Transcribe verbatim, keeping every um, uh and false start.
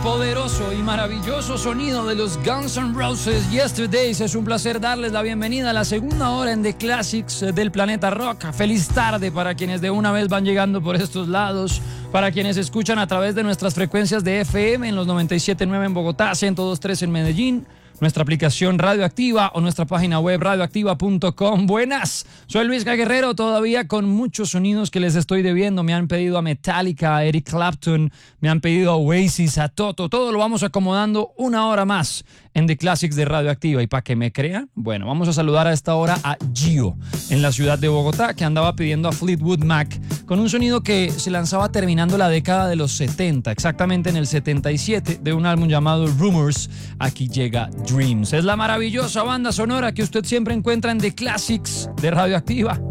Poderoso y maravilloso sonido de los Guns N' Roses, Yesterdays. Es un placer darles la bienvenida a la segunda hora en The Classics del Planeta Rock. Feliz tarde para quienes de una vez van llegando por estos lados, para quienes escuchan a través de nuestras frecuencias de F M en los noventa y siete punto nueve en Bogotá, ciento dos punto tres en Medellín, nuestra aplicación Radioactiva o nuestra página web radioactiva punto com. Buenas, soy Luis Guerrero, todavía con muchos sonidos que les estoy debiendo. Me han pedido a Metallica, a Eric Clapton, me han pedido a Oasis, a Toto. Todo lo vamos acomodando una hora más en The Classics de Radioactiva. Y para que me crean, bueno, vamos a saludar a esta hora a Gio, en la ciudad de Bogotá, que andaba pidiendo a Fleetwood Mac, con un sonido que se lanzaba terminando la década de los setenta, exactamente en el setenta y siete, de un álbum llamado Rumors. Aquí llega Dreams. Es la maravillosa banda sonora que usted siempre encuentra en The Classics de Radioactiva.